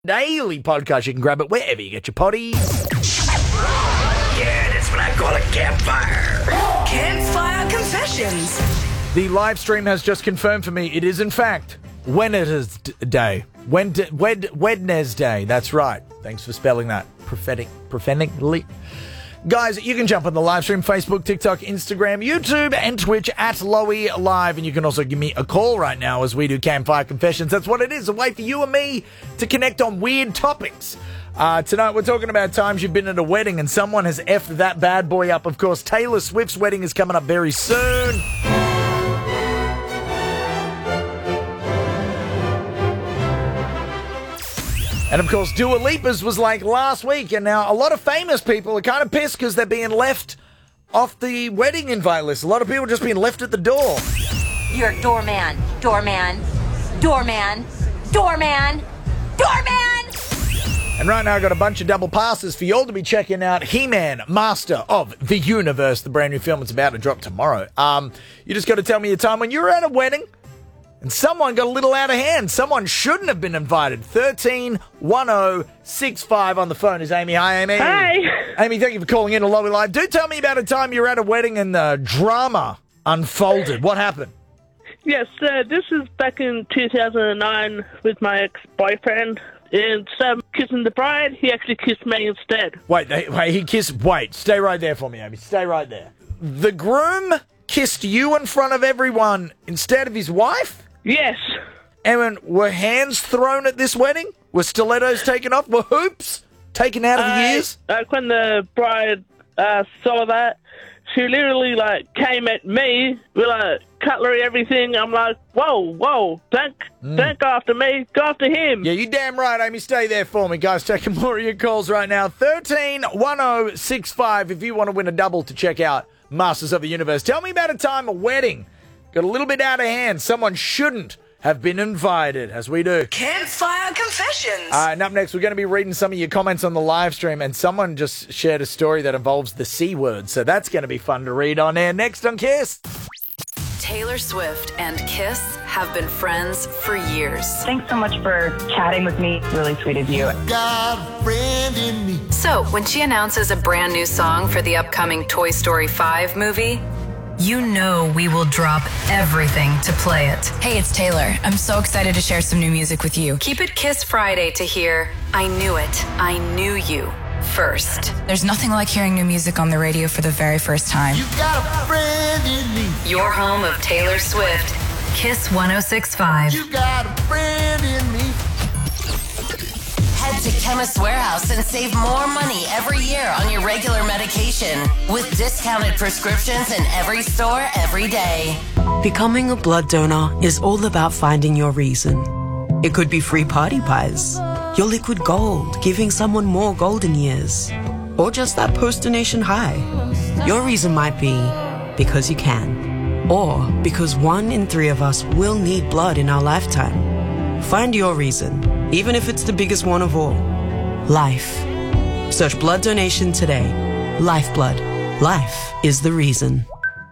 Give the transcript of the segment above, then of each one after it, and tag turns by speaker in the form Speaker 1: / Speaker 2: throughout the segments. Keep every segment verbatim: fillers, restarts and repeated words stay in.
Speaker 1: Daily podcast. You can grab it wherever you get your potties.
Speaker 2: Yeah, that's what I call a campfire.
Speaker 3: Campfire Confessions.
Speaker 1: The live stream has just confirmed for me it is, in fact, Wednesday Day. Wed- Wed- Wednesday. That's right. Thanks for spelling that prophetic, prophetically. Guys, you can jump on the live stream, Facebook, TikTok, Instagram, YouTube, and Twitch at Lowy Live. And you can also give me a call right now as we do Campfire Confessions. That's what it is, a way for you and me to connect on weird topics. Uh, tonight we're talking about times you've been at a wedding and someone has effed that bad boy up. Of course, Taylor Swift's wedding is coming up very soon. And of course, Dua Lipa's was like last week, and now a lot of famous people are kind of pissed because they're being left off the wedding invite list. A lot of people just being left at the door.
Speaker 4: You're a doorman, doorman, doorman, doorman, doorman!
Speaker 1: And right now I've got a bunch of double passes for you all to be checking out He-Man, Master of the Universe, the brand new film. It's about to drop tomorrow. Um, you just got to tell me a time when you were at a wedding and someone got a little out of hand. Someone shouldn't have been invited. thirteen one oh six five on the phone is Amy. Hi, Amy.
Speaker 5: Hi.
Speaker 1: Amy, thank you for calling in to Lowy Live. Do tell me about a time you were at a wedding and the drama unfolded. What happened?
Speaker 5: Yes, uh, this is back in two thousand nine with my ex-boyfriend. Instead of kissing the bride, he actually kissed me instead.
Speaker 1: Wait, they, wait, he kissed... Wait, stay right there for me, Amy. Stay right there. The groom kissed you in front of everyone instead of his wife?
Speaker 5: Yes.
Speaker 1: And were hands thrown at this wedding? Were stilettos taken off? Were hoops taken out of the
Speaker 5: Uh,
Speaker 1: ears?
Speaker 5: Like when the bride uh, saw that, she literally like came at me with like cutlery, everything. I'm like, whoa, whoa, don't, don't go after me, go after him.
Speaker 1: Yeah, you damn right, Amy. Stay there for me, guys. Taking more of your calls right now. thirteen one oh six five if you want to win a double to check out Masters of the Universe. Tell me about a time a wedding got a little bit out of hand. Someone shouldn't have been invited, as we do.
Speaker 3: Campfire Confessions.
Speaker 1: Uh, and up next, we're going to be reading some of your comments on the live stream, and someone just shared a story that involves the C word, so that's going to be fun to read on air. Next on Kiss.
Speaker 3: Taylor Swift and Kiss have been friends for years.
Speaker 6: Thanks so much for chatting with me. Really sweet of you.
Speaker 2: Got a friend in me.
Speaker 3: So, when she announces a brand new song for the upcoming Toy Story five movie, you know we will drop everything to play it.
Speaker 7: Hey, it's Taylor. I'm so excited to share some new music with you.
Speaker 3: Keep it Kiss Friday to hear I Knew It, I Knew You first.
Speaker 7: There's nothing like hearing new music on the radio for the very first time.
Speaker 2: You got a friend in me.
Speaker 3: Your home of Taylor Swift. Kiss one oh six point five.
Speaker 2: You got a friend in me.
Speaker 8: Head to Chemist Warehouse and save more money every year on your regular medication with discounted prescriptions in every store every day.
Speaker 9: Becoming a blood donor is all about finding your reason. It could be free party pies, your liquid gold, giving someone more golden years, or just that post-donation high. Your reason might be because you can, or because one in three of us will need blood in our lifetime. Find your reason, even if it's the biggest one of all. Life. Search blood donation today. Lifeblood. Life is the reason.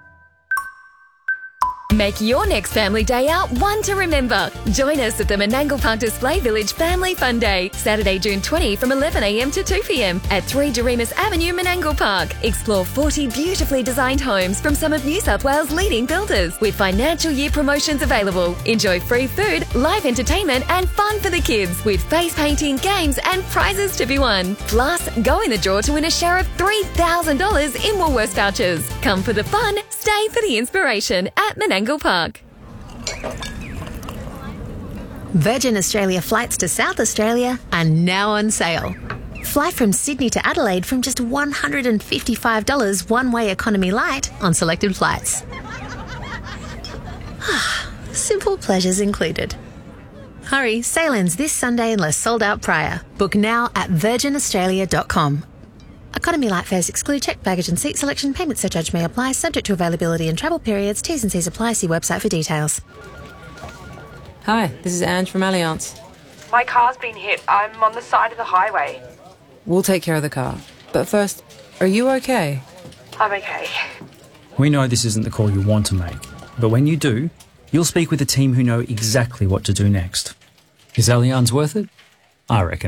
Speaker 10: Make your next family day out one to remember. Join us at the Menangle Park Display Village Family Fun Day, Saturday, June twentieth from eleven a m to two p m at three Doremus Avenue, Menangle Park. Explore forty beautifully designed homes from some of New South Wales' leading builders with financial year promotions available. Enjoy free food, live entertainment and fun for the kids with face painting, games and prizes to be won. Plus, go in the draw to win a share of three thousand dollars in Woolworths vouchers. Come for the fun, stay for the inspiration at Menangle Park.
Speaker 11: Virgin Australia flights to South Australia are now on sale. Fly from Sydney to Adelaide from just one hundred fifty-five dollars one-way economy light on selected flights. Simple pleasures included. Hurry, sail ends this Sunday unless sold out prior. Book now at virgin australia dot com. Economy light fares exclude checked baggage and seat selection. Payment surcharge may apply, subject to availability and travel periods. T's and C's apply. See website for details.
Speaker 12: Hi, this is Ange from Allianz.
Speaker 13: My car's been hit. I'm on the side of the highway.
Speaker 12: We'll take care of the car. But first, are you okay?
Speaker 13: I'm okay.
Speaker 14: We know this isn't the call you want to make, but when you do, you'll speak with a team who know exactly what to do next. Is Allianz worth it? I reckon.